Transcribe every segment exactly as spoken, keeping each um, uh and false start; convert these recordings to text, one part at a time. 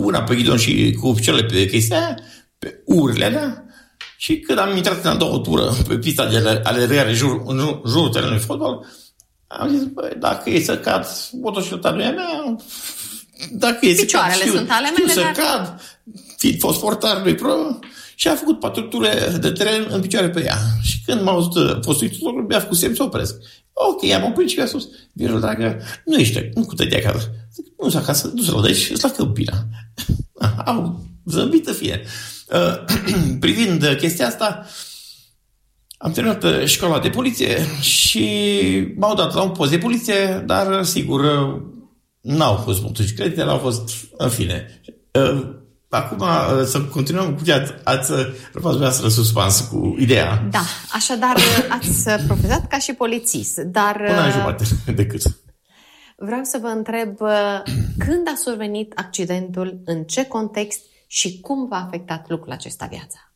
una pe ghidon și cu picioarele pe chestia aia, pe urile alea, și când am intrat în a doua tură pe pista de alergare jur, în jur, jurul terenului fotbal, am zis, băi, dacă e să cad, motocicleta nu e a mea, dacă e să cad, știu, sunt ale mele, știu să dar... cad, fiind fost portar, nu-i pro, și a făcut patru ture de teren în picioare pe ea. Și când m-a auzit fost instructorul, mi-a făcut semn să opresc. Ok, am oprit și mi-a spus, Virul, dragă, nu ești, nu cu te de acasă. Zic, nu s-a acasă, du-se la deci, îți la Câmpina. Au zâmbită fie. Uh, privind chestia asta, am terminat școala de poliție și m-au dat la un post de poliție, dar, sigur, n-au fost motocicletele, au fost, în fine. Uh, Acum să continuăm cu ce ați, ați rămas dumneavoastră suspans cu ideea. Da, așadar ați profesat ca și polițist, dar... Până în jumătate decât. Vreau să vă întreb când a survenit accidentul, în ce context și cum v-a afectat lucrul acesta viața?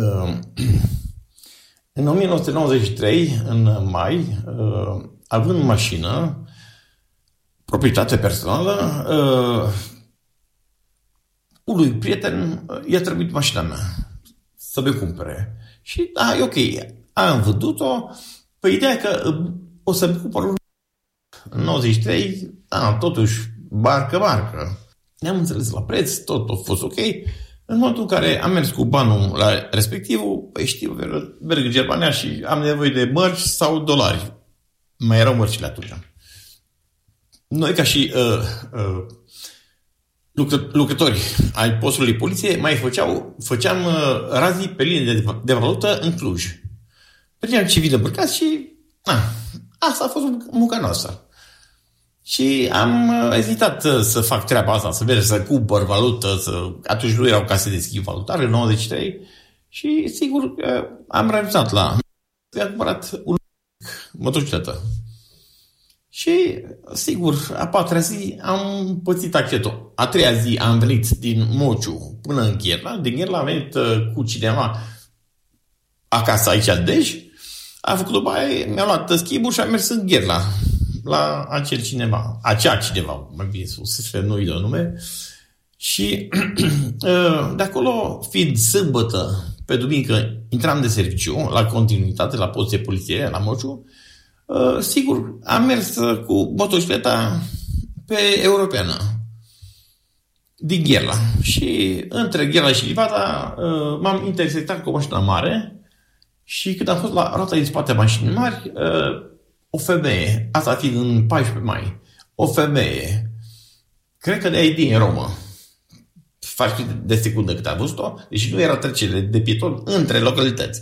În o mie nouă sute nouăzeci și trei, în mai, având mașină, proprietate personală, unui prieten i-a trebuit mașina mea să mi cumpere. Și, da, e ok, am vândut-o pe ideea că o să-mi cumpăr un în nouăzeci și trei, da, totuși, barcă, barcă. Ne-am înțeles la preț, tot a fost ok. În momentul în care am mers cu banul la respectivul, păi știu, merg în Germania și am nevoie de mărci sau dolari. Mai erau mărcile atunci. Noi, ca și uh, uh, lucrători ai postului poliție, mai făceau, făceam uh, razii pe linie de, de valută în Cluj. Mergeam civil îmbrăcați și na, asta a fost munca noastră. Și am uh, ezitat uh, să fac treaba asta, să merg să cumpăr valută, să... atunci nu erau case de schimb valutar, în nouăzeci și trei, și sigur uh, am renunțat la... Mi-a cumpărat un motocicletă. Și, sigur, a patra zi am pățit accidentul. A treia zi am venit din Mociu până în Gherla. Din Gherla am venit uh, cu cineva acasă aici în Dej. A făcut după aia, mi-a luat schimbul și am mers în Gherla la acel cineva. Acea cineva, mai bine spus, nu-i dă nume. Și de acolo, fiind sâmbătă, pe duminică, intram de serviciu la continuitate, la post de poliție, la Mociu. Uh, sigur, am mers cu motocicleta pe Europeană din Gherla și între Gherla și Livada uh, m-am intersectat cu o mașină mare și când am fost la roata din spate a mașinii mari, uh, o femeie, asta fiind în paisprezece mai, o femeie, cred că de aici din Romă, faci de secundă cât a văzut-o, deși nu era trecere de pieton între localități.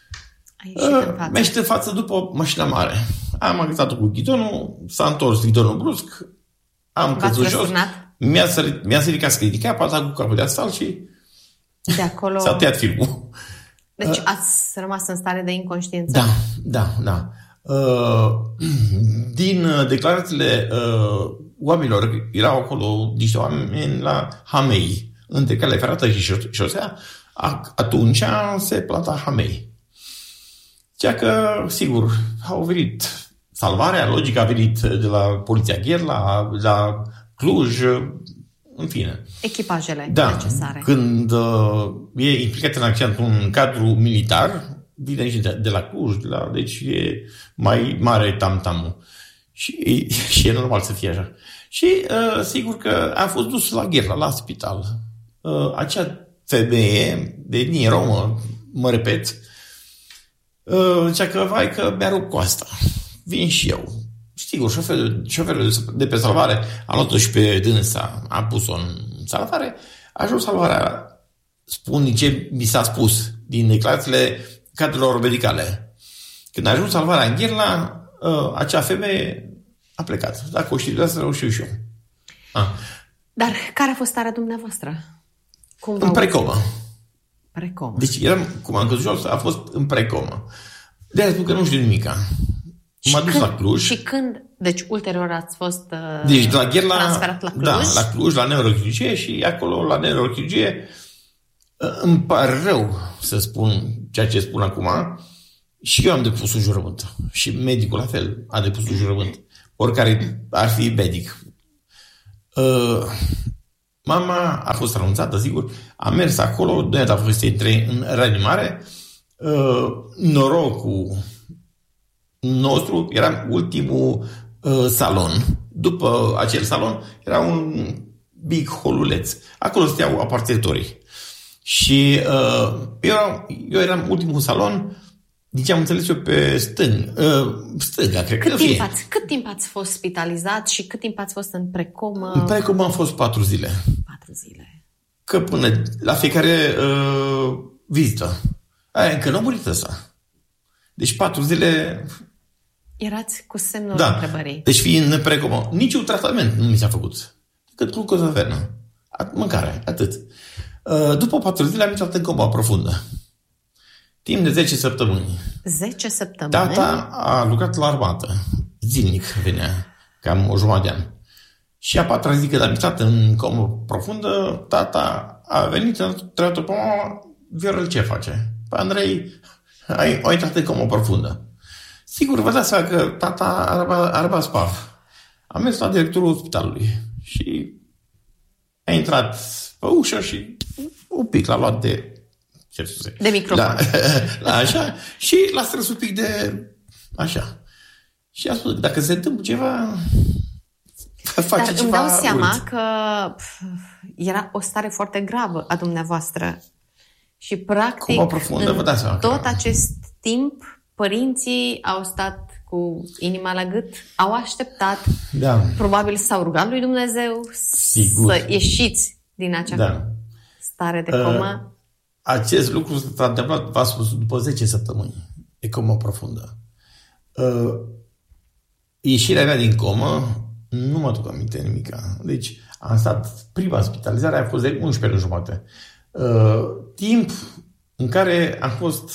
Uh, mi-a ieșit în față după mașina mare. Am agățat-o cu ghidonul, s-a întors ghidonul brusc, am căzut jos, mi-a, sărit, mi-a săricat scăritica, a pasat cu capul de asfalt și de acolo... s-a tăiat filmul. Deci uh, ați rămas în stare de inconștiență? Da, da, da. Uh, din declarațiile uh, oamenilor, erau acolo niște oameni la Hamei, între calea ferată și șosea, atunci se plata Hamei. Ceea că, sigur, au venit salvarea, logic a venit de la Poliția Gherla, la Cluj, în fine. Echipajele da, necesare. Când uh, e implicat în accident un cadru militar, vine și de, de la Cluj, de la, deci e mai mare tam-tamul. Și, și e normal să fie așa. Și uh, sigur că a fost dus la Gherla, la spital. Uh, acea femeie de din Romă, mă repet, zicea că, vai, că mi-a rupt coasta. Vin și eu. Sigur, șoferul, șoferul de pe salvare a luat-o și pe dânsa, a pus-o în salvare. A ajuns salvarea, spun ce mi s-a spus din declarațiile cadrelor medicale. Când a ajuns salvarea în Gherla, acea femeie a plecat. Dacă o știți, asta o știu și eu. Ah. Dar care a fost starea dumneavoastră? Cum în precomă. Precomă. Deci eram, cum am căzut jos, a fost în precomă. De-aia spun că nu știu nimica. M-a dus la Cluj. Și când? Deci ulterior ați fost uh, deci, la Gherla, transferat la Cluj? Da, la Cluj, la neurochirurgie și acolo, la neurochirurgie, îmi pare rău să spun ceea ce spun acum, și eu am depus un jurământ. Și medicul la fel a depus un jurământ. Oricare ar fi medic. Uh, Mama a fost anunțată, sigur, a mers acolo, noi a fost să intre în reanimare. Uh, norocul nostru era ultimul uh, salon. După acel salon era un big holuleț. Acolo stăteau aparțitorii. Și uh, eu, eu eram ultimul salon, din ce am înțeles eu, pe stâng, uh, stânga, cred cât că timp fie. ați, cât timp ați fost spitalizat și cât timp ați fost în precomă? În precomă am fost patru zile. Patru zile. Că până la fiecare uh, vizită. Aia încă nu a murit ăsta. Deci patru zile... Erați cu semnul Da. întrebării. Deci fiind în precomă, niciun tratament nu mi s-a făcut. Decât glucozavernă. Mâncare, atât. Uh, după patru zile am intrat în coma profundă. Timp de zece săptămâni. zece săptămâni? Tata a lucrat la armată. Zilnic venea. Cam o jumătate de an. Și a patra zi când am intrat în comă profundă, tata a venit, a întrebat-o pe mama, Viorel, ce face? Păi, Andrei, ai, ai intrat în comă profundă. Sigur, vă dați seama că tata a rămas spaf. Am mers la directorul spitalului și a intrat pe ușă și un pic l-a luat de... Ce scuze? De microfon. La, la așa și l-a strâns un pic de... Așa. Și a spus, dacă se întâmplă ceva... Face Dar ceva îmi dau seama urât. că pf, era o stare foarte gravă a dumneavoastră. Și practic, Comă profundă, vă dați seama că- tot acest timp, părinții au stat cu inima la gât, au așteptat, Da. probabil s-au rugat lui Dumnezeu Sigur. să ieșiți din acea Da. stare de comă. Acest lucru s-a întâmplat, v-am spus, după zece săptămâni de comă profundă. Uh, ieșirea mea din comă, nu mă duc aminte nimica. Deci, am stat, prima spitalizare a fost de unsprezece luni jumate. Uh, timp în care am fost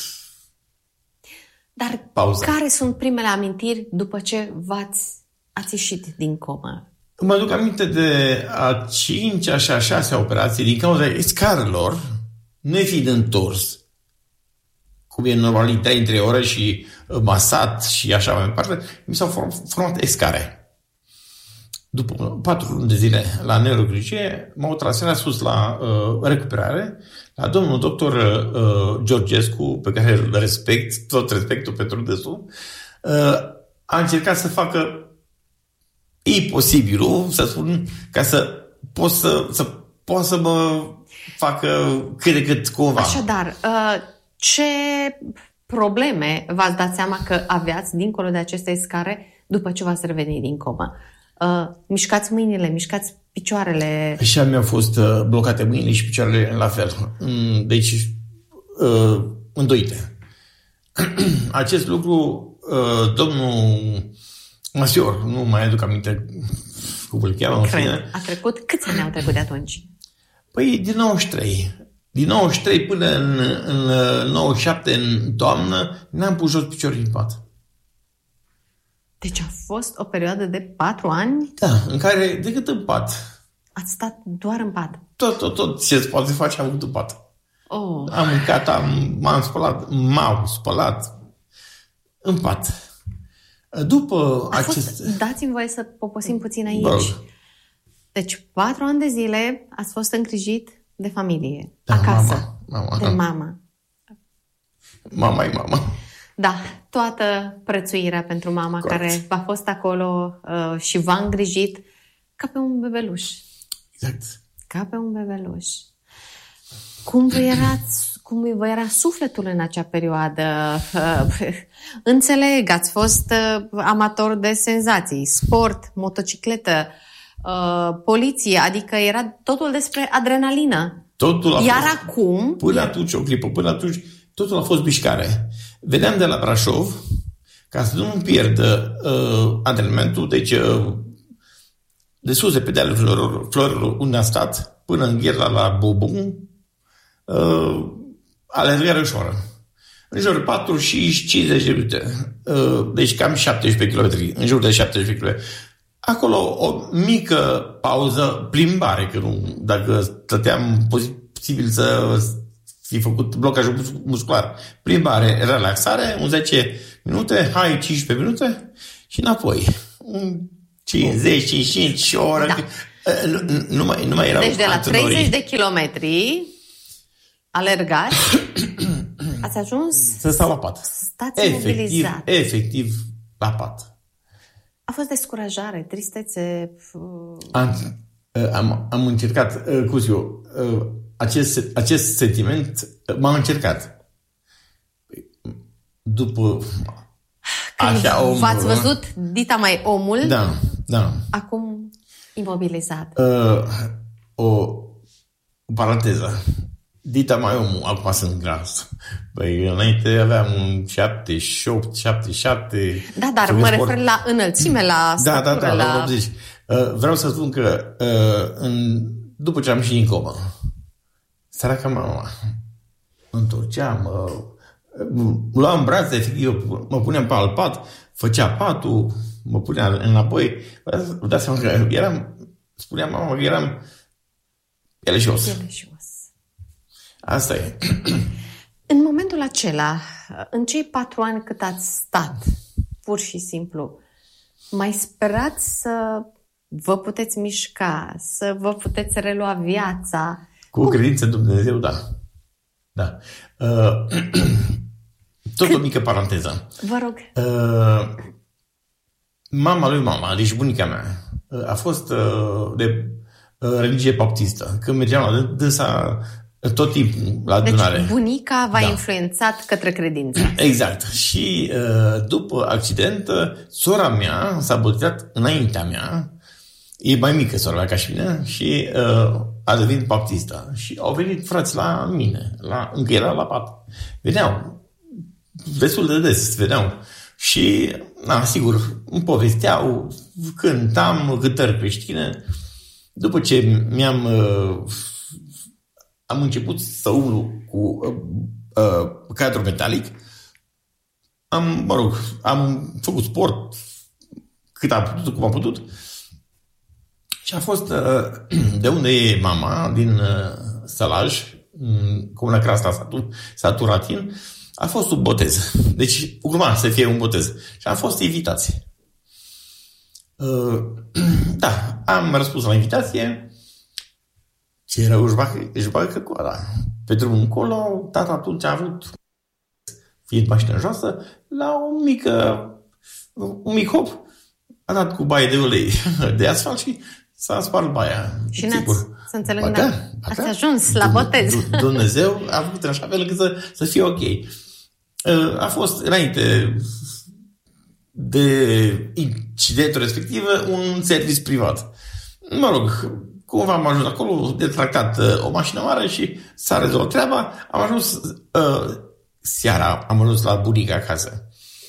Dar pauză. care sunt primele amintiri după ce v-ați ați ieșit din comă? Mă duc aminte de a cincea și a șasea operație din cauza scarelor, nefiind întors, cum e normal, intrai între ore și masat și așa mai departe, mi s-au form- format escare. După patru luni de zile la neurogrijie, m-au transferat sus la uh, recuperare, la domnul doctor uh, Georgescu, pe care îl respect, tot respectul pentru dânsul, uh, a încercat să facă imposibilul, să spun, ca să pot să, să, pot să mă facă cât de cât cumva. Așadar, uh, ce probleme v-ați dat seama că aveați dincolo de aceste scare după ce v-ați revenit din comă? Uh, mișcați mâinile, mișcați picioarele. Așa mi-au fost uh, blocate mâinile și picioarele la fel. Mm, Deci, uh, îndoite. Acest lucru, uh, domnul Masior, nu mai aduc aminte cum îl cheamă, în Cred. fine. A trecut? Câți ani au trecut de atunci? Păi, din nouăzeci și trei. Din nouăzeci și trei până în, în nouăzeci și șapte, în toamnă, n-am pus jos piciorul din pat. Deci a fost o perioadă de patru ani? Da, în care, decât în pat, Ați stat doar în pat. tot, tot, tot ce se poate face am avut în pat. Oh. Am mâncat, am, m-am spălat, m-au spălat în pat. După A acest... fost, dați-mi voie să poposim puțin aici. Vă rog. Deci patru ani de zile ați fost îngrijit de familie, Da, acasă, mama, mama. de mama. Mama e mama. Da, toată prețuirea pentru mama Corect. care v-a fost acolo uh, și v-a îngrijit ca pe un bebeluș. Exact. Ca pe un bebeluș. Cum vă, erați, cum vă era sufletul în acea perioadă? Uh, înțeleg, ați fost uh, amator de senzații, sport, motocicletă, uh, poliție, adică era totul despre adrenalină. Totul a Iar fost, acum... până atunci, o clipă, până atunci, totul a fost mișcare. Veneam de la Brașov, ca să nu-mi pierd uh, antrenamentul, deci uh, de sus de pe dealul florilor, florilor unde am stat, până în Gherla la Bobun, uh, alergare ușoară. În jur de patruzeci și cincizeci de minute. Uh, deci cam șaptesprezece kilometri, în jur de șaptesprezece kilometri. Acolo o mică pauză, plimbare, că nu, dacă stăteam posibil să fi făcut blocajul muscular. Plimbare, relaxare, un zece minute, hai cincisprezece minute și înapoi. Un cincizeci, cincizeci și cinci, o oră. Da. Nu, nu, mai, nu mai erau Deci de la antrenorii. treizeci de kilometri alergați, ați ajuns să stau la pat. Stați efectiv, imobilizat. efectiv la pat. A fost descurajare, tristețe. Am, am, am încercat, cum zic eu, acest, acest sentiment m-a încercat. După Când așa om... v-ați văzut dita mai omul, da, da. acum imobilizat. Uh, o, o paranteză. Dita mai omul, acum sunt gras. Păi, înainte aveam un șaptezeci și opt, șaptezeci și șapte... Da, dar mă refer la înălțime, la statură, da, da, da, la... la optzeci. Uh, vreau să spun că uh, în, după ce am ieșit din comă, săraca mama mă întorcea, mă, mă luam în brațe, efectiv, eu mă puneam pe alt pat, făcea patul, mă punea înapoi. Vă dați seama că eram, spunea mama că eram peleșos. Peleșos. Asta e. În momentul acela, în cei patru ani cât ați stat, pur și simplu, mai sperați să vă puteți mișca, să vă puteți relua viața? Cu credință în Dumnezeu, da. Da. Uh, tot Cât... o mică paranteză. Vă rog. Uh, mama lui mama, deci bunica mea, uh, a fost uh, de uh, religie baptistă. Când mergeam la dânsa tot timpul la adunare. Deci bunica v-a da. influențat către credință. Exact. Și uh, după accident, sora mea s-a botezat înaintea mea. E mai mică sora mea ca și mine și uh, a devenit baptistă. Și au venit frați la mine, la, încă era la pat. Veneau, destul de des veneau. Și, na, sigur, îmi povesteau, cântam cântări creștine. După ce mi-am... Uh, am început să umblu cu uh, uh, cadru metalic, am, mă rog, am făcut sport cât am putut, cum am putut. Și a fost uh, de unde e mama, din uh, Sălaj, Comuna Crasta, satul, satul Ratin, a fost un botez. Deci urma să fie un botez. Și am fost invitați. Uh, da, am răspuns la invitație. Ce rău își bagă, își bagă coada. Pe drumul încolo, tata atunci a avut, fiind mașină joasă, la o mică, un mic hop, a dat cu baie de ulei de asfalt și s-a spart baia. Și n-ați, să înțeleg, ba da, ați ba da. ajuns la botez. Dumnezeu a făcut în așa fel încât să, să fie ok. A fost înainte de incidentul respectiv un serviciu privat. Mă rog, cumva am ajuns acolo, de tractat uh, o mașină mare și s-a rezolvat treaba. Am ajuns uh, seara, am ajuns la bunica acasă.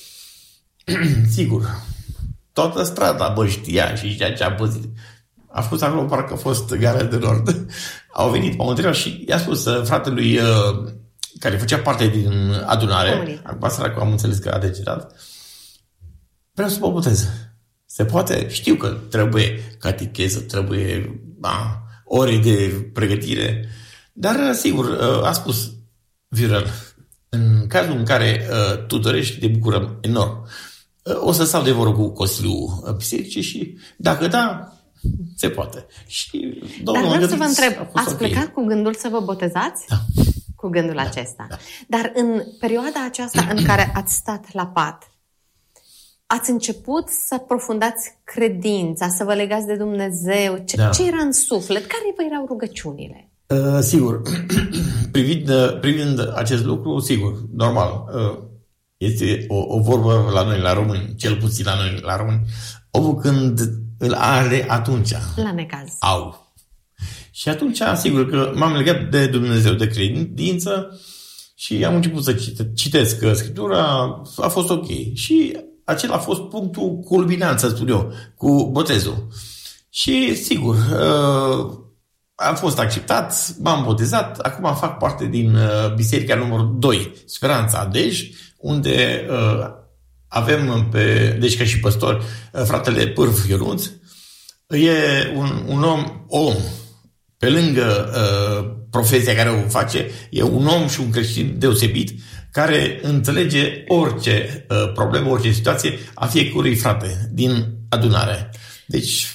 Sigur, toată strada bă știa și știa ce a păzit. A fost acolo, parcă a fost Gara de Nord. Au venit, m-au întrebat și i-a spus uh, fratelui uh, care făcea parte din adunare, acum seara că am înțeles că a decedat, vreau să mă botez. Se poate? Știu că trebuie catecheză, trebuie a, ore de pregătire, dar, sigur, a spus Viorel, în cazul în care uh, tu dorești, te bucurăm enorm. Uh, o să stau de vorbă cu Consiliul Bisericii și, dacă da, se poate. Și, dar vreau să vă întreb, ați okay. plecat cu gândul să vă botezați? Da. Cu gândul da, acesta. Da. Dar în perioada aceasta în care ați stat la pat, ați început să profundați credința, să vă legați de Dumnezeu. Ce, da. ce era în suflet? Care vă erau rugăciunile? Uh, sigur. privind, uh, privind acest lucru, sigur, normal. Uh, este o, o vorbă la noi, la români, cel puțin la noi, la români. Omul când îl are atunci. La necaz. Au. Și atunci, sigur că m-am legat de Dumnezeu, de credință și am început să cite, citesc Scriptura. A fost ok. Și acela a fost punctul culminant, să spun eu, cu botezul. Și, sigur, uh, am fost acceptat, m-am botezat, acum fac parte din uh, biserica numărul doi, Speranța Dej, unde uh, avem, pe, deci ca și păstor, uh, fratele Pârv Ionuț. E un, un om, om, pe lângă uh, profesia care o face, e un om și un creștin deosebit, care înțelege orice uh, problemă, orice situație a fiecărui frate din adunare. Deci,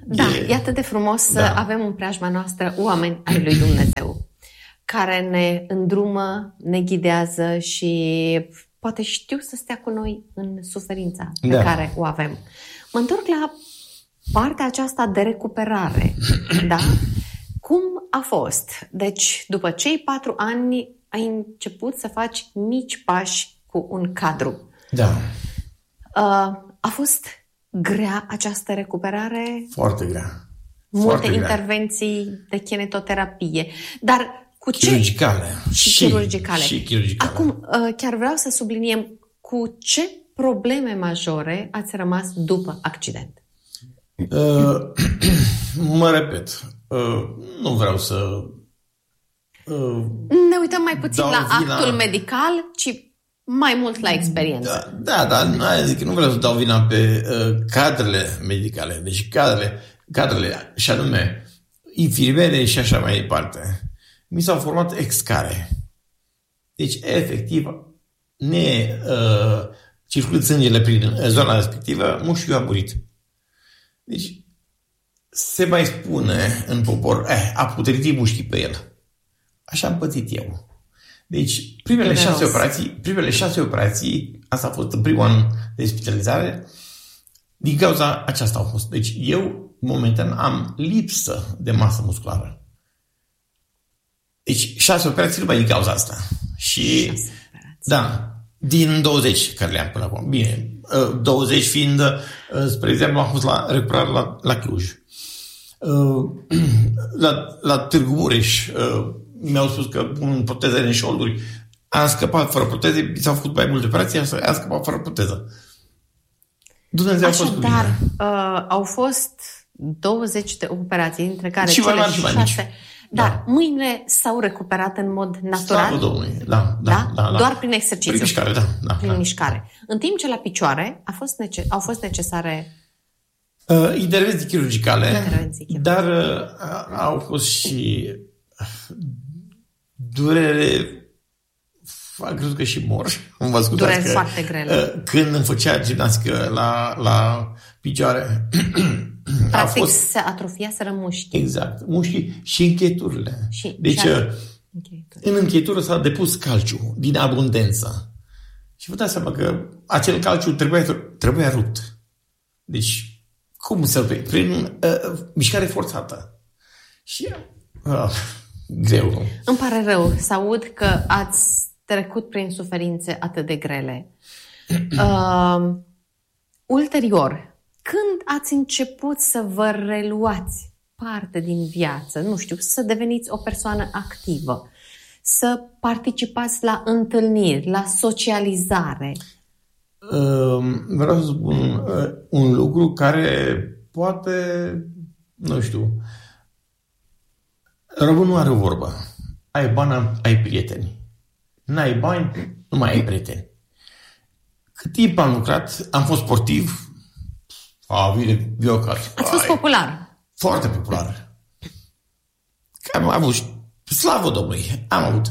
Da, e, e atât de frumos să da. avem în preajma noastră oameni ai lui Dumnezeu care ne îndrumă, ne ghidează și poate știu să stea cu noi în suferința pe da. care o avem. Mă întorc la partea aceasta de recuperare. Da? Cum a fost? Deci, după cei patru ani, ai început să faci mici pași cu un cadru. Da. A fost grea această recuperare? Foarte grea. Multe Foarte intervenții grea. De kinetoterapie. Dar cu ce? Chirurgicale. Și, și chirurgicale. Și chirurgicale. Acum, chiar vreau să subliniem cu ce probleme majore ați rămas după accident? Uh, mă repet. Uh, nu vreau să... Uh, ne uităm mai puțin la vina... actul medical, ci mai mult la experiență. Da, da, dar zic, nu vreau să dau vina pe uh, cadrele medicale. Deci cadrele, cadrele, și anume infirmere și așa mai departe. Mi s-au format excare. Deci, efectiv, ne uh, circulând sângele prin zona respectivă, mușchiul a murit. Deci, se mai spune în popor, eh, a putretit mușchii pe el. Așa am pățit eu. Deci, primele Bine șase, operații, primele șase operații, asta a fost în primul an de spitalizare, din cauza aceasta au fost. Deci, eu, momentan, am lipsă de masă musculară. Deci, șase operații numai din cauza asta. Și, da, din douăzeci care le-am până acum. Bine, douăzeci fiind, spre exemplu, am fost la recuperare la, la Cluj. La, la Târgu Mureș mi-au spus că pun proteze în șolduri. Am scăpat fără proteze, mi s-au făcut mai multe operații, am scăpat fără proteză. Dumnezeu a fost cu mine. Uh, au fost douăzeci de operații, dintre care și cele și șase... Dar da. Mâinile s-au recuperat în mod natural? Slavă Domnului, da, da, da? da, da. Doar prin exercițiu? Prin mișcare, da. da prin da. mișcare. În timp ce la picioare a fost nece- au fost necesare... Uh, intervenții chirurgicale, intervenții chirurgicale. Dar uh, au fost și durere, am crezut că și mor. Dureri foarte grele. Uh, când îmi făcea gimnastică la, la picioare... Practic fost... se atrofiaseră mușchii. Exact. Mușchii și încheieturile. Și, deci, și în încheietură s-a depus calciu din abundență. Și vă dați seama că acel calciu trebuia, trebuia rupt. Deci, cum să prin uh, mișcare forțată. Și uh, greu. Îmi pare rău să aud că ați trecut prin suferințe atât de grele. Uh, ulterior, când ați început să vă reluați parte din viață, nu știu, să deveniți o persoană activă, să participați la întâlniri, la socializare? Vreau să spun un lucru care poate, nu știu, românul are o vorbă. Ai bani, ai prieteni. N-ai bani, nu mai ai prieteni. Cât timp am lucrat, am fost sportiv, A, bine, eu ca... Ați fost popular. Foarte popular. Am avut, slavă Domnului, am avut.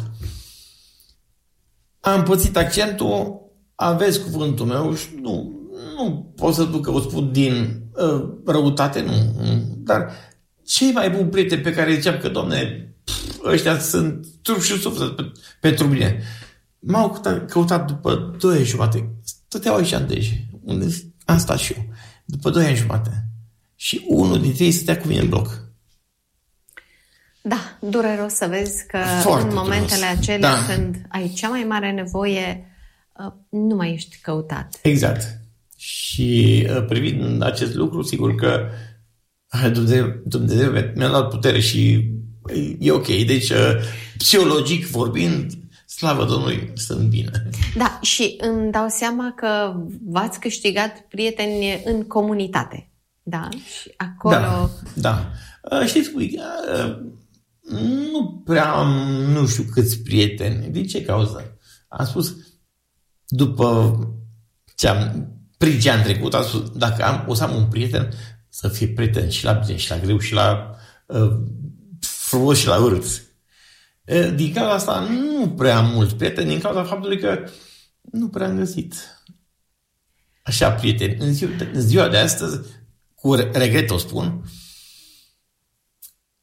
Am pățit accentul, aveți cuvântul meu și nu, nu pot să duc că o spun din uh, răutate, nu. Dar cei mai buni prieteni pe care ziceam că, Doamne, ăștia sunt trup și suflet pe, pentru mine, m-au căutat, căutat după doi ani jumate. Stăteau aici în Dej, unde am stat și eu. După doi ani jumate. Și unul dintre ei stătea cu mine în bloc. Da, dureros să vezi că Foarte în momentele dureros. acelea da. când ai cea mai mare nevoie, nu mai ești căutat. Exact. Și privind acest lucru, sigur că Dumnezeu, Dumnezeu mi-a dat putere și e ok. Deci, psihologic vorbind, slavă Domnului, sunt bine. Da, și îmi dau seama că v-ați câștigat prieteni în comunitate. Da? Și acolo... Da, da. Știți, nu prea am, nu știu câți prieteni. Din ce cauză? Am spus, după ce am, prin ce am trecut, am spus, dacă am, o să am un prieten, să fie prieten și la bine, și la greu, și la uh, frumos, și la urât. Din cauza asta nu prea am mulți prieteni, din cauza faptului că nu prea am găsit așa prieteni. În ziua, în ziua de astăzi, cu regret o spun,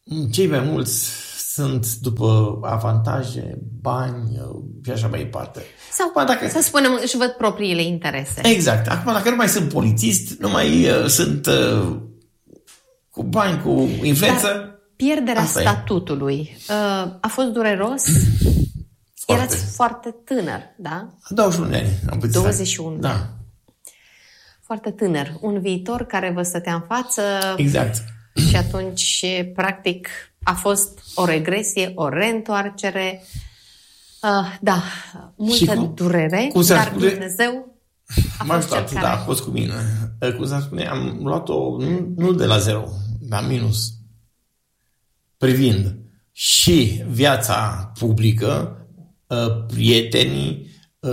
cei mai mulți sunt după avantaje, bani și așa mai departe. Sau, acum, dacă... să spunem, își văd propriile interese. Exact. Acum, dacă nu mai sunt polițist, nu mai uh, sunt uh, cu bani, cu influență... Dar pierderea statutului uh, a fost dureros? Foarte. Erați foarte tânăr, da? douăzeci și unu de ani. Am douăzeci și unu. Da. Foarte tânăr. Un viitor care vă stătea în față. Exact. Și atunci, practic, a fost o regresie, o reîntoarcere. Uh, da, multă cum, durere, cum dar spune, Dumnezeu a fost cel care... Da, a fost cu mine. Cum s-ar spune, am luat-o nu, nu de la zero, dar minus. Privind și viața publică, prietenii,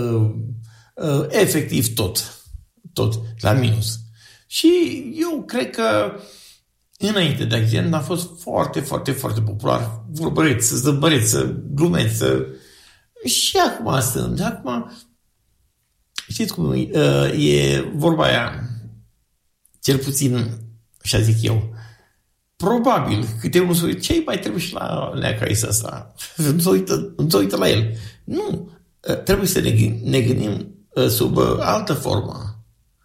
efectiv tot. Tot, la minus. Și eu cred că înainte de accident a fost foarte, foarte, foarte popular. Vorbăreți, zâmbăreți, glumeți. Și acum sunt. Acum, știți cum e, e vorba aia, cel puțin, așa zic eu, probabil câte unul se uită, ce mai trebuie și la neacaisa asta? Nu se uită, nu se uită la el. Nu. Trebuie să ne, ne gândim sub altă formă.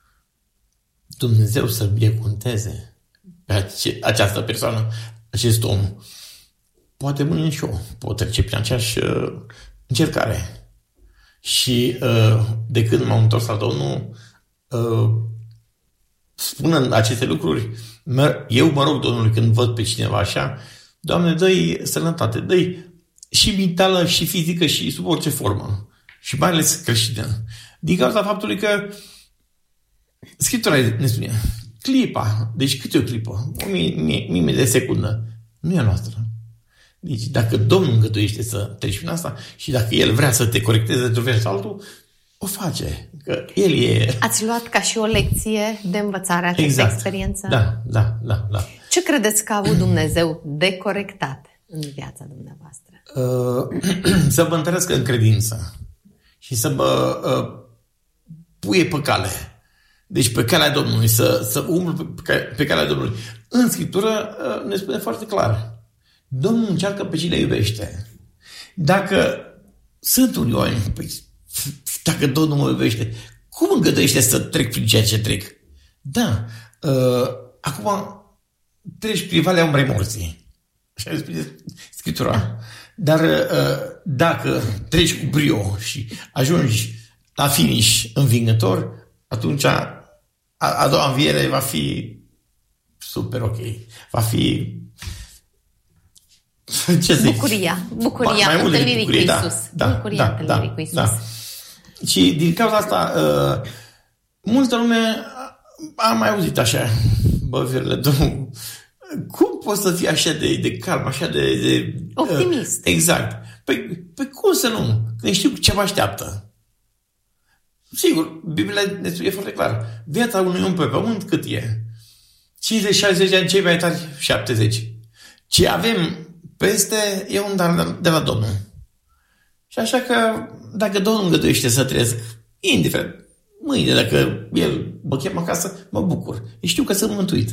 Dumnezeu să binecuvânteze pe ace- această persoană, acest om. Poate mâine și eu pot trece prin aceeași uh, încercare. Și uh, de când m-am întors la Domnul, uh, spunând aceste lucruri, eu mă rog Domnului când văd pe cineva așa, Doamne, dă-i sănătate, dă-i și mentală, și fizică, și sub orice formă. Și mai ales creștină. Din cauza faptului că Scriptura ne spune, clipa, deci câte o clipă, o mie, mie, mie de secundă, nu e a noastră. Deci dacă Domnul îngăduiește să treci prin asta și dacă El vrea să te corecteze într-un fel sau altul, o face. Că El e... Ați luat ca și o lecție de învățare această exact. experiență? Da, da, da, da. Ce credeți că a avut Dumnezeu de corectat în viața dumneavoastră? Uh, să vă întărească în credință și să vă uh, puie pe cale. Deci pe calea Domnului, să, să umblu pe, pe calea Domnului. În Scriptură ne spune foarte clar. Domnul încearcă pe cine iubește. Dacă sunt unii oameni, păi, dacă Domnul mă iubește, cum îngăduiește să trec prin ceea ce trec? Da. Uh, acum treci prin valea umbrei morții. Așa ne spune Scriptura. Dar uh, dacă treci cu brio și ajungi la finish învingător, atunci a, a doua înviere va fi super ok. Va fi... Ce zic? Bucuria. Bucuria mai, mai întâlnirii bucurie, cu Iisus. Da, bucuria da, întâlnirii da, cu Iisus. Da. Și din cauza asta, uh, multă lume a mai auzit așa, bă, Virle, Domnul, cum poți să fii așa de, de calm, așa de... de optimist. Uh, exact. Păi, păi cum să nu? Când știu ce mă așteaptă. Sigur, Biblia ne spune foarte clar. Viața unui om pe pământ cât e? cincizeci șaizeci de ani, cei mai tari șaptezeci. Ce avem peste e un dar de la Domnul. Și așa că dacă Domnul îngăduiește să trăiesc, indiferent, mâine, dacă El mă cheamă acasă, mă bucur. Eu știu că sunt mântuit.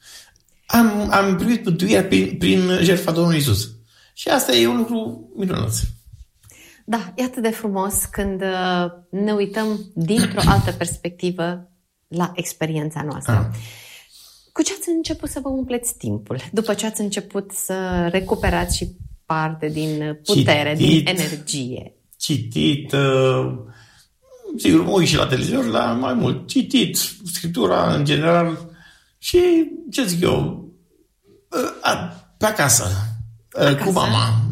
Am, am primit mântuirea prin, prin jertfa Domnului Iisus. Și asta e un lucru minunat. Da, e atât de frumos când ne uităm dintr-o altă perspectivă la experiența noastră. Ah. Cu ce ați început să vă umpleți timpul? După ce ați început să recuperați și parte din putere, citit, din energie? Citit, uh, sigur, mă uit și la televizor, la mai mult. Citit, Scriptura în general și, ce zic eu, uh, pe acasă, uh, acasă, cu mama.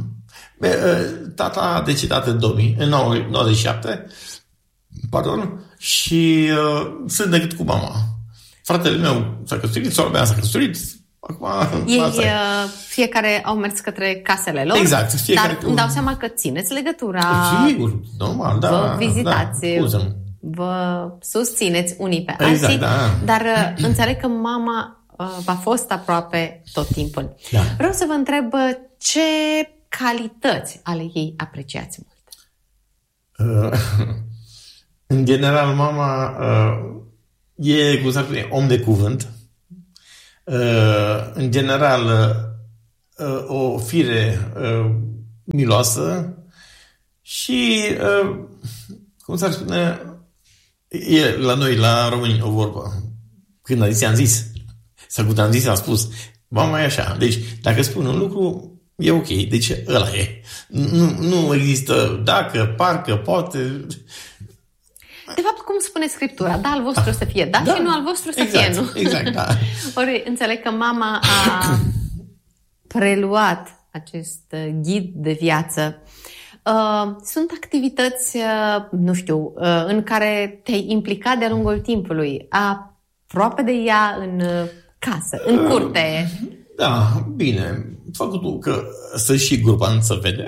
Tata a decedat în două mii, în nouăzeci și șapte, pardon, și uh, sunt decât cu mama. Fratele meu s-a căsătorit, sora mea s-a căsătorit. Acum, ei uh, fiecare au mers către casele lor, exact, fiecare dar cu... îmi dau seama că țineți legătura. Sigur, normal, da. Vă vizitați, da, vă susțineți unii pe exact, alții, da. Dar uh, înțeleg că mama uh, v-a fost aproape tot timpul. Da. Vreau să vă întreb ce calități ale ei apreciați mult? Uh, în general, mama uh, e, cum să spune, om de cuvânt. Uh, în general, uh, o fire uh, miloasă și, uh, cum s-ar spune, e la noi, la români, o vorbă. Când a zis, am zis, sau când am zis, am spus, mama e așa. Deci, dacă spun un lucru, e ok. Deci, ăla e. Nu, nu există dacă, parcă, poate. De fapt, cum spune Scriptura, da, al vostru să fie da, da și nu al vostru să exact, fie nu. Exact, da. Ori înțeleg că mama a preluat acest ghid de viață. Uh, sunt activități, uh, nu știu, uh, în care te-ai implicat de-a lungul timpului, aproape de ea în uh, casă, în curte. Uh, da, bine. Făcutul că să și grupa să vede.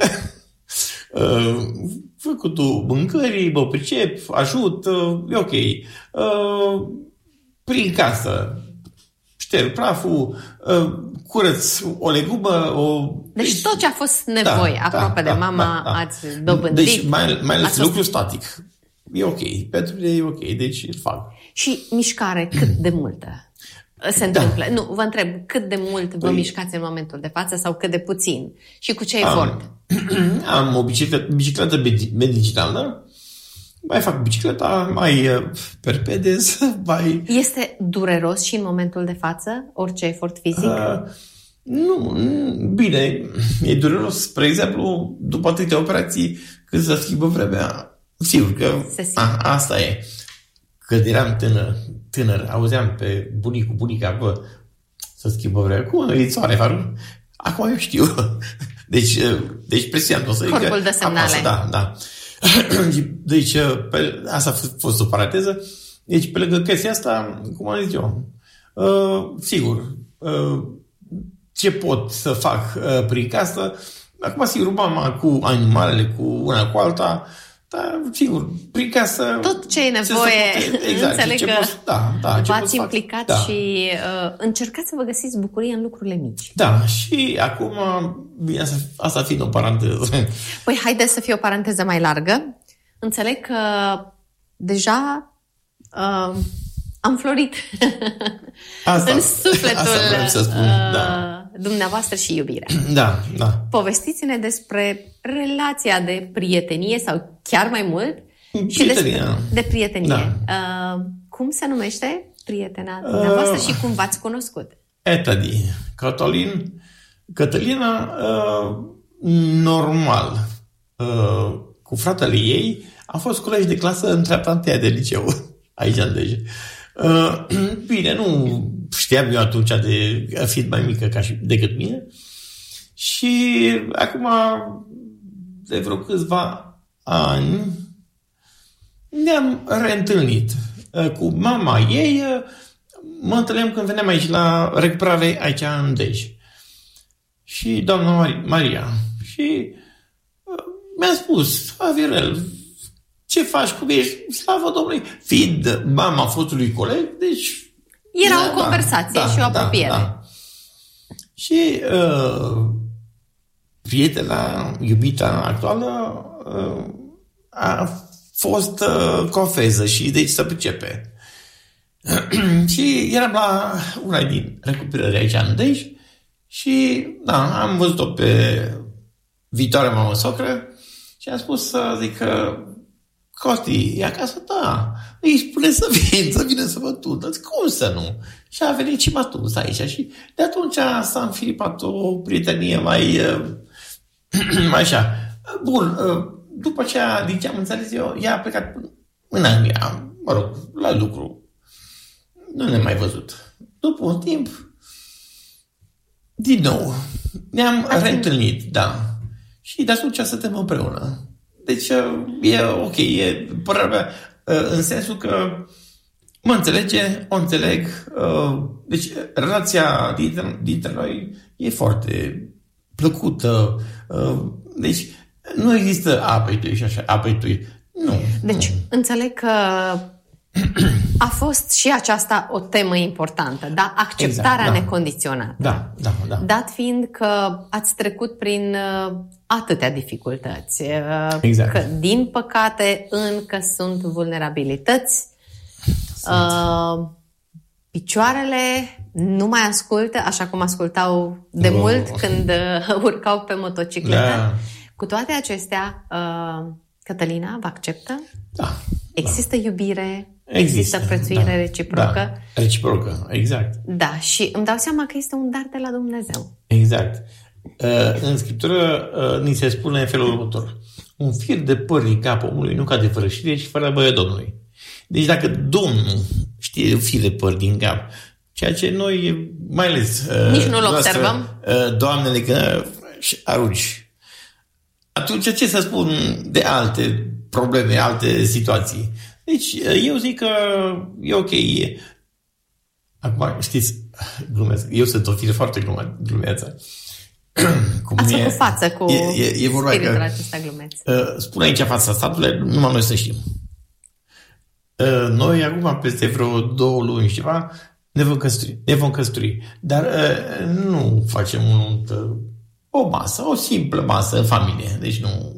Uh, făcutul mâncării, mă pricep, ajut, uh, e ok. Uh, prin casă, șterg praful, uh, curăț o legumă, o... Deci tot ce a fost nevoie, da, aproape da, de mama, da, da. ați dobândit. Deci mai, mai ales ați lucru static. E ok. Pentru mine e ok. Deci îl fac. Și mișcare cât de multă se întâmplă? Da. Nu, vă întreb, cât de mult vă păi, mișcați în momentul de față sau cât de puțin? Și cu ce am, efort? Am o bicicletă, bicicletă medicinală. Mai fac bicicleta, mai perpedez, mai... Este dureros și în momentul de față? Orice efort fizic? Uh, nu, bine. E dureros, spre exemplu, după atâtea operații, când se schimbă vremea. Sigur că a, asta e. Când eram tânăr, tânăr, auzeam pe bunicul, bunica, bă, să schimbă vremea. Cum e soare, farul? Acum eu știu. Deci, deci presiunea o să zic. Corpul dă semnale. Apasă, da, da. Deci, pe, asta a fost o paranteză. Deci, pe lângă chestia asta, cum am zis eu, uh, sigur, uh, ce pot să fac uh, prin casă, acum, sigur, mama cu animalele, cu una cu alta, dar, sigur, prin casă... Tot ce e nevoie, poate, exact, înțeleg ce că pot, da, da, ce v-ați implicat da. și uh, încercați să vă găsiți bucurie în lucrurile mici. Da, și acum, bine, asta, asta fiind o paranteză. Păi, haideți să fie o paranteză mai largă. Înțeleg că deja uh, am florit asta, în sufletul asta să spun, uh, da. dumneavoastră și iubirea. Da, da. Povestiți-ne despre relația de prietenie sau chiar mai mult și despre, de prietenie. Da. Uh, cum se numește prietena dumneavoastră uh, și cum v-ați cunoscut? Etadi, Cătălin, Cătălina, uh, normal, uh, cu fratele ei, a fost colegi de clasă în treapta întâia de liceu, aici în Dej. Uh, bine, nu știam eu atunci de fiind mai mică ca și decât mine. Și acum, de vreo câțiva ani, ne-am reîntâlnit uh, cu mama ei. Uh, mă întâlneam când veneam aici la recuperare aici în Dej. Și doamna Mar- Maria. Și uh, mi-a spus, Avirel, ce faci, cum ești? Slavă Domnului! Fiind mama fostului coleg, deci... Era da, o conversație da, și o apropiere. Da, da. Și uh, prietena, iubita actuală, uh, a fost uh, cofeză și deci se pricepe. Și eram la una din recuperări aici în Dej și da, am văzut-o pe viitoarea mamă socră și am spus să zic că Costi, e acasă? Da. Îi spune să vină, să vină să mă tună. Cum să nu? Și a venit și m-a tuns aici. Și de atunci s-a înfiripat o prietenie mai, mai așa. Bun, după aceea, din ce am înțeles eu, ea a plecat în Anglia, mă rog, la lucru. Nu ne-am mai văzut. După un timp, din nou, ne-am Azi... reîntâlnit, da. Și de atunci suntem împreună. Deci e ok, e părerea mea, în sensul că mă înțelege, o înțeleg. Deci relația dintre, dintre noi e foarte plăcută. Deci nu există apă-i tui și așa, apă-i tui. Nu. Deci nu. înțeleg că a fost și aceasta o temă importantă, da? Acceptarea exact, da. necondiționată. Da, da, da. Dat fiind că ați trecut prin uh, atâtea dificultăți, uh, exact. că din păcate încă sunt vulnerabilități, sunt. Uh, Picioarele nu mai ascultă așa cum ascultau de Oh. mult când uh, urcau pe motocicletă. Da. Cu toate acestea, uh, Cătălina vă acceptă? Da. Există da. iubire? Există, Există prețuire da, reciprocă? Da, reciprocă, exact. Da, și îmi dau seama că este un dar de la Dumnezeu. Exact. Uh, În Scriptură uh, ni se spune în felul următor. Un fir de păr din capul omului nu cade fără știre și fără voia Domnului. Deci dacă Domnul știe un fir de păr din cap, ceea ce noi, mai ales uh, Nici nu-l noastră, observăm. uh, doamnele, că arunci. Atunci ce să spun de alte probleme, alte situații? Deci eu zic că e ok. Acum, știți, glumesc, eu sunt o fire foarte glume, glumeață. Cum Ați e, făcut față cu e, e, e vorba spiritul că, acesta glumeț. uh, spune aici fața statului, numai noi să știm. Uh, noi acum, peste vreo două luni și ceva, ne vom căsători. Ne vom căsători. Dar uh, nu facem un, uh, o masă, o simplă masă în familie. Deci nu...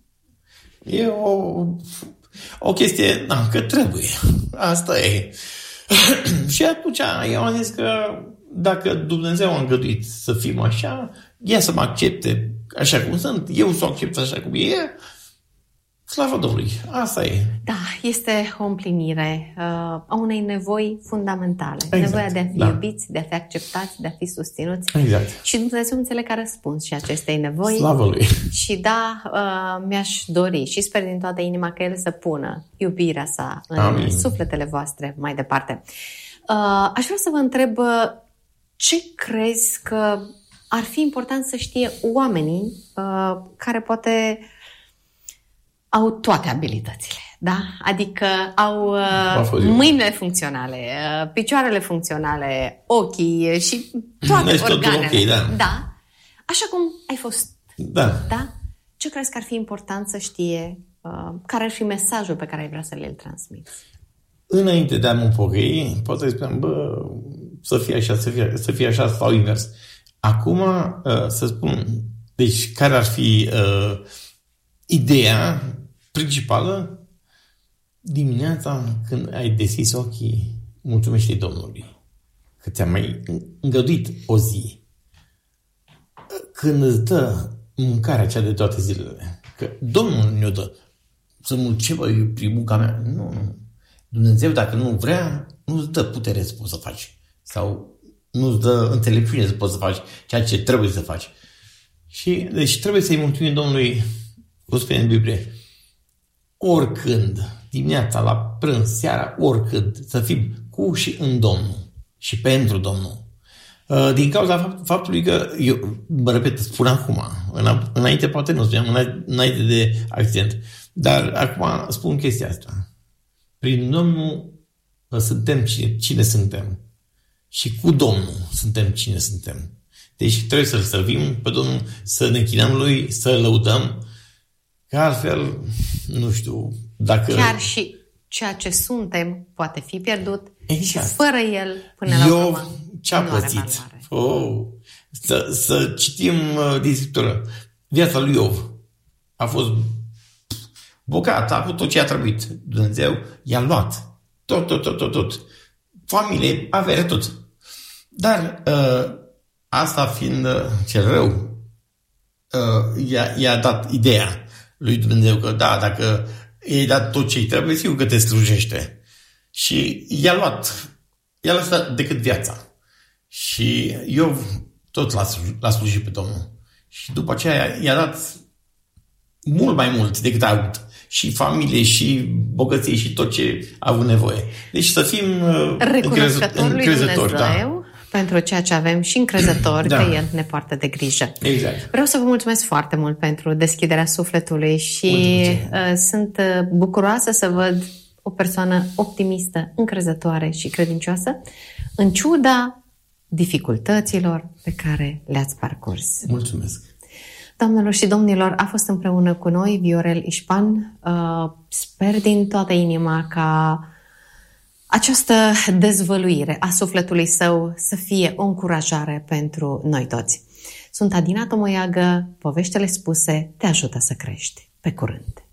E o, o chestie, da, că trebuie. Asta e. Și atunci eu am zis că dacă Dumnezeu a îngăduit să fim așa, ea să mă accepte așa cum sunt, eu să o accept așa cum e, slavă Domnului. Asta e. Da, este o împlinire uh, a unei nevoi fundamentale. Exact, Nevoia de a fi da. iubiți, de a fi acceptați, de a fi susținuți. Exact. Și Dumnezeu înțeleg că a răspuns și acestei nevoi. Slavă Lui. Și da, uh, mi-aș dori și sper din toată inima că El să pună iubirea sa în Amin. sufletele voastre mai departe. Uh, aș vrea să vă întreb uh, ce crezi că ar fi important să știe oamenii uh, care poate au toate abilitățile, da? Adică au uh, mâinile funcționale, uh, picioarele funcționale, ochii și toate Deci organele. totul ok, da. Da. Așa cum ai fost. Da. Da? Ce crezi că ar fi important să știe? Uh, care ar fi mesajul pe care ai vrea să le transmiți? Înainte de a mă împocăi, poate să spunem, bă, să fie așa, să fie, să fie așa sau invers. Acum, uh, să spun, deci care ar fi uh, ideea principală? Dimineața când ai deschis ochii, mulțumește Domnului că ți-a mai îngăduit o zi. Când îți dă mâncarea cea de toate zilele, că Domnul ne-o dă, să mă ce bă, eu prin munca mea. Nu, nu. Dumnezeu, dacă nu vrea, nu-ți dă putere să poți să faci. Sau nu-ți dă înțelepciune să poți să faci ceea ce trebuie să faci. Și, deci trebuie să-i mulțumim Domnului, cum spune în Biblie, oricând, dimineața, la prânz, seara, oricând, să fim cu și în Domnul și pentru Domnul. Din cauza faptului că, eu mă repet, spun acum, înainte poate nu spuneam, înainte de accident, dar acum spun chestia asta. Prin Domnul suntem cine, cine suntem și cu Domnul suntem cine suntem. Deci trebuie să-L servim pe Domnul, să ne închinăm Lui, să-L lăudăm, că altfel, nu știu, dacă... Chiar și ceea ce suntem poate fi pierdut exact. Și fără El, până la Eu, urmă, ce-a nu are pățit? valoare. Oh, să, să citim uh, din Scriptură. Viața lui Iov a fost bogat, a avut tot ce a trebuit. Dumnezeu i-a luat. Tot, tot, tot, tot, tot. Familie, avere, tot. Dar uh, asta fiind uh, cel rău, uh, i-a, i-a dat ideea lui Dumnezeu că da, dacă i-ai dat tot ce-i trebuie, sigur că te slujește. Și i-a luat, i-a lăsat decât viața. Și eu tot l-a, l-a slujit pe Domnul. Și după aceea i-a dat mult mai mult decât a avut. Și familie, și bogăție, și tot ce a avut nevoie. Deci să fim recunoscători lui Dumnezeu, da. pentru ceea ce avem și încrezători da. că El ne poartă de grijă. Exact. Vreau să vă mulțumesc foarte mult pentru deschiderea sufletului și uh, sunt bucuroasă să văd o persoană optimistă, încrezătoare și credincioasă, în ciuda dificultăților pe care le-ați parcurs. Mulțumesc! Doamnelor și domnilor, a fost împreună cu noi Viorel Ișpan. Sper din toată inima ca această dezvăluire a sufletului său să fie o încurajare pentru noi toți. Sunt Adina Tomoiagă, poveștile spuse te ajută să crești. Pe curând!